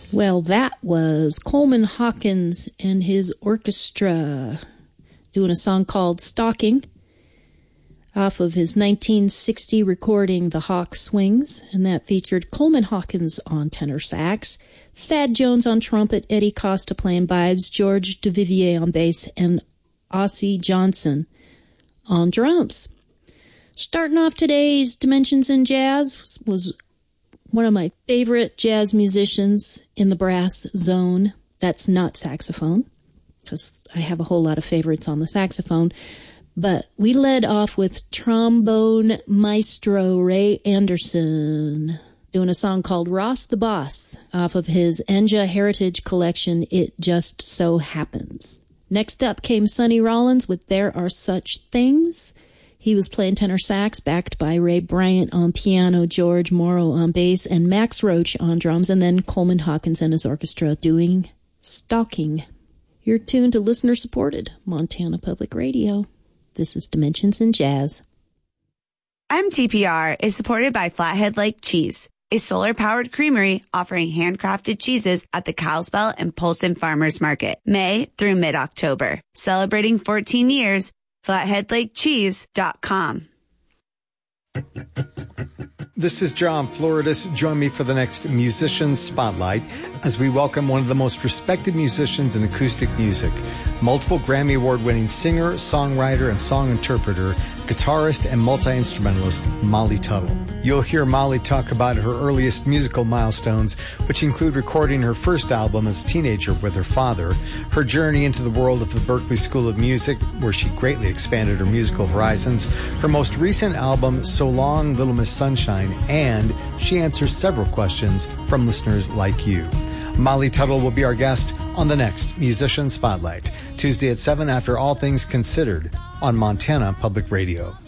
Well, that was Coleman Hawkins and his orchestra doing a song called Stalking off of his 1960 recording The Hawk Swings, and that featured Coleman Hawkins on tenor sax, Thad Jones on trumpet, Eddie Costa playing vibes, George Duvivier on bass, and Ossie Johnson on drums. Starting off today's Dimensions in Jazz was one of my favorite jazz musicians in the brass zone. That's not saxophone, because I have a whole lot of favorites on the saxophone. But we led off with trombone maestro Ray Anderson doing a song called Ross the Boss off of his Enja Heritage Collection, It Just So Happens. Next up came Sonny Rollins with There Are Such Things. He was playing tenor sax, backed by Ray Bryant on piano, George Morrow on bass, and Max Roach on drums, and then Coleman Hawkins and his orchestra doing Stalking. You're tuned to listener-supported Montana Public Radio. This is Dimensions in Jazz. MTPR is supported by Flathead Lake Cheese, a solar-powered creamery offering handcrafted cheeses at the Kalispell and Polson Farmers Market, May through mid-October. Celebrating 14 years, FlatheadLakeCheese.com. This is John Floridis. Join me for the next Musician Spotlight as we welcome one of the most respected musicians in acoustic music, multiple Grammy Award-winning singer, songwriter, and song interpreter, guitarist, and multi-instrumentalist Molly Tuttle. You'll hear Molly talk about her earliest musical milestones, which include recording her first album as a teenager with her father, her journey into the world of the Berklee School of Music, where she greatly expanded her musical horizons, her most recent album, So Long, Little Miss Sunshine, and she answers several questions from listeners like you. Molly Tuttle will be our guest on the next Musician Spotlight, Tuesday at 7 after All Things Considered on Montana Public Radio.